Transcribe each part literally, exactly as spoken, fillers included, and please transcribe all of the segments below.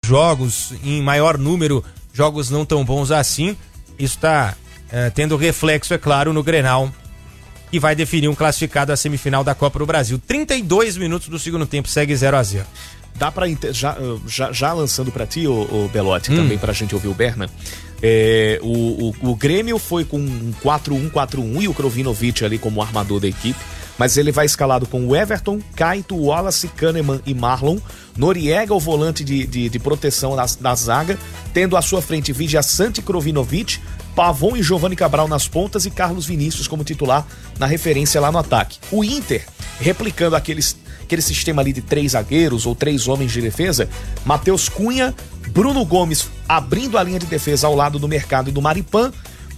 jogos, em maior número, jogos não tão bons assim. Isso está é, tendo reflexo, é claro, no Grenal, que vai definir um classificado à semifinal da Copa do Brasil. trinta e dois minutos do segundo tempo, segue zero a zero. Dá pra, já, já, já lançando pra ti, ô, ô Belotti, hum. também pra gente ouvir o Berna, é, o, o, o Grêmio foi com um quatro um quatro um e o Krovinovic ali como armador da equipe, mas ele vai escalado com o Everton, Caito, Wallace, Kahneman e Marlon, Noriega, o volante de, de, de proteção da, da zaga, tendo à sua frente Vijaçante e Krovinovic, Pavon e Giovani Cabral nas pontas e Carlos Vinícius como titular na referência lá no ataque. O Inter, replicando aqueles, aquele sistema ali de três zagueiros ou três homens de defesa, Matheus Cunha, Bruno Gomes abrindo a linha de defesa ao lado do Mercado e do Maripan,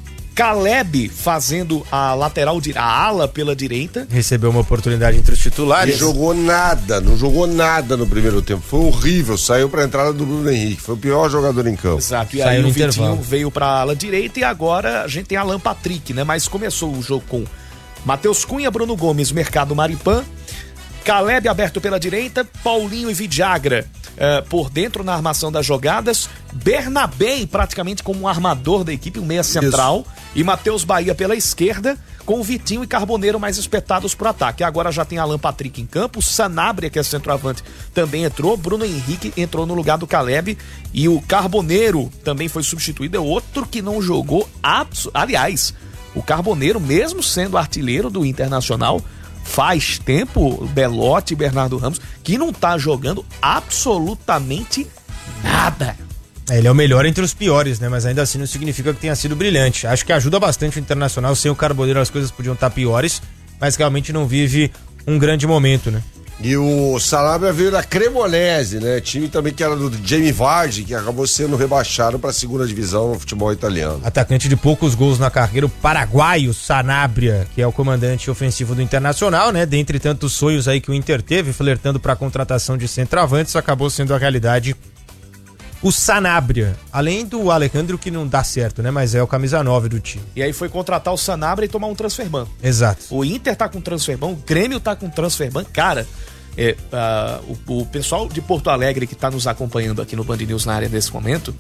Caleb fazendo a lateral, a ala pela direita. Recebeu uma oportunidade entre os titulares. E jogou nada, não jogou nada no primeiro tempo. Foi horrível, saiu pra entrada do Bruno Henrique. Foi o pior jogador em campo. Exato, e saiu aí o Vitinho intervalo. Veio pra ala direita e agora a gente tem Alan Patrick, né? Mas começou o jogo com Matheus Cunha, Bruno Gomes, Mercado, Maripan, Caleb aberto pela direita, Paulinho e Vidagra uh, por dentro na armação das jogadas, Bernabé praticamente como um armador da equipe, um meia central, isso. E Matheus Bahia pela esquerda, com o Vitinho e Carboneiro mais espetados pro ataque. Agora já tem Alan Patrick em campo, o Sanabria, que é centroavante, também entrou, Bruno Henrique entrou no lugar do Caleb e o Carboneiro também foi substituído, é outro que não jogou, abs... aliás, o Carboneiro, mesmo sendo artilheiro do Internacional, faz tempo, Belotti e Bernardo Ramos, que não tá jogando absolutamente nada. É, ele é o melhor entre os piores, né? Mas ainda assim não significa que tenha sido brilhante. Acho que ajuda bastante o Internacional. Sem o Carboneiro as coisas podiam estar piores, mas realmente não vive um grande momento, né? E o Sanabria veio da Cremonese, né? Time também que era do Jamie Vardy, que acabou sendo rebaixado para a segunda divisão no futebol italiano. Atacante de poucos gols na carreira, o paraguaio Sanabria, que é o comandante ofensivo do Internacional, né? Dentre tantos sonhos aí que o Inter teve, flertando para a contratação de centroavantes, acabou sendo a realidade o Sanabria, além do Alejandro, que não dá certo, né? Mas é o camisa nove do time. E aí foi contratar o Sanabria e tomar um transferban. Exato. O Inter tá com transferban, o Grêmio tá com transferban. Cara, é, uh, o, o pessoal de Porto Alegre que tá nos acompanhando aqui no Band News na área nesse momento,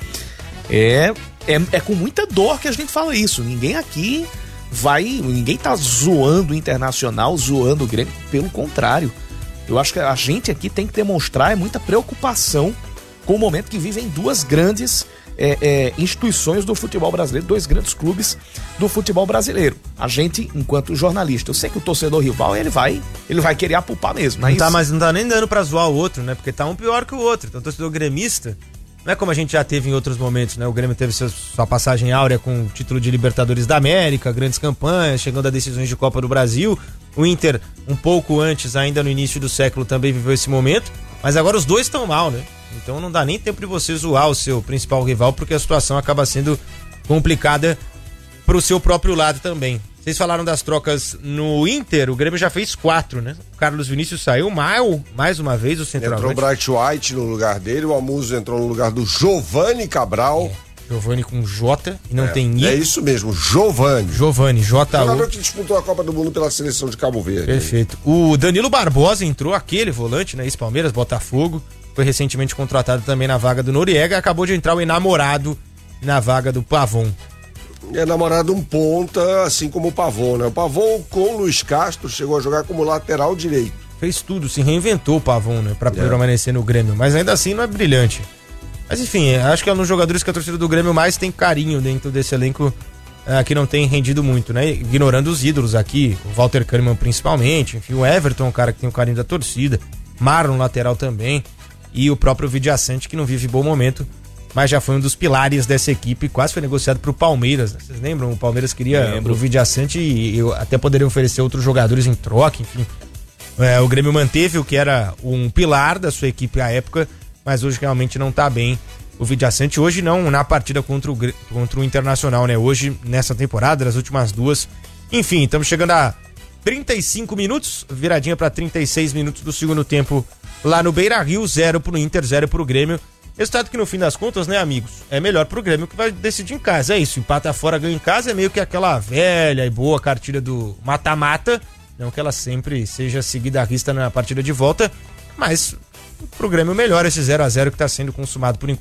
é, é, é com muita dor que a gente fala isso. Ninguém aqui vai, ninguém tá zoando o Internacional, zoando o Grêmio. Pelo contrário, eu acho que a gente aqui tem que demonstrar é muita preocupação com o momento que vivem duas grandes é, é, instituições do futebol brasileiro, dois grandes clubes do futebol brasileiro. A gente, enquanto jornalista, eu sei que o torcedor rival, ele vai, ele vai querer apupar mesmo. Não, tá, mas não tá nem dando pra zoar o outro, né? Porque tá um pior que o outro. Então o torcedor gremista, não é como a gente já teve em outros momentos, né? O Grêmio teve sua, sua passagem áurea com o título de Libertadores da América, grandes campanhas, chegando a decisões de Copa do Brasil. O Inter, um pouco antes, ainda no início do século, também viveu esse momento. Mas agora os dois estão mal, né? Então não dá nem tempo de você zoar o seu principal rival, porque a situação acaba sendo complicada pro seu próprio lado também. Vocês falaram das trocas no Inter, o Grêmio já fez quatro, né? O Carlos Vinícius saiu, mal, mais uma vez o centroavante. Entrou o Bright White no lugar dele, o Amuso entrou no lugar do Giovani Cabral. É. Giovani com J e não é, tem I. É isso mesmo, Giovani. Giovani, J U. Jogador que disputou a Copa do Mundo pela seleção de Cabo Verde. Perfeito. O Danilo Barbosa entrou, aquele volante, né? Ex-Palmeiras, Botafogo. Foi recentemente contratado também na vaga do Noriega. Acabou de entrar o enamorado na vaga do Pavon. É namorado um ponta, assim como o Pavon, né? O Pavon com o Luiz Castro chegou a jogar como lateral direito. Fez tudo, se reinventou o Pavon, né? Pra é. permanecer no Grêmio. Mas ainda assim não é brilhante. Mas enfim, acho que é um dos jogadores que a torcida do Grêmio mais tem carinho dentro desse elenco uh, que não tem rendido muito, né? Ignorando os ídolos aqui, o Walter Kahneman principalmente, enfim, o Everton, um cara que tem o carinho da torcida, Marlon, lateral também, e o próprio Vidiaçante, que não vive bom momento, mas já foi um dos pilares dessa equipe, quase foi negociado pro Palmeiras, né? Vocês lembram? O Palmeiras queria Lembro. o Vidiaçante e eu até poderia oferecer outros jogadores em troca, enfim. É, o Grêmio manteve o que era um pilar da sua equipe à época, mas hoje realmente não tá bem o Vidiaçante. Hoje não na partida contra o, contra o Internacional, né? Hoje, nessa temporada, nas últimas duas. Enfim, estamos chegando a trinta e cinco minutos, viradinha para trinta e seis minutos do segundo tempo lá no Beira-Rio, zero pro Inter, zero pro Grêmio. Resultado que no fim das contas, né, amigos, é melhor pro Grêmio que vai decidir em casa. É isso, empata fora, ganha em casa, é meio que aquela velha e boa cartilha do mata-mata. Não que ela sempre seja seguida à risca na partida de volta, mas pro Grêmio melhor esse zero a zero que tá sendo consumado por enquanto.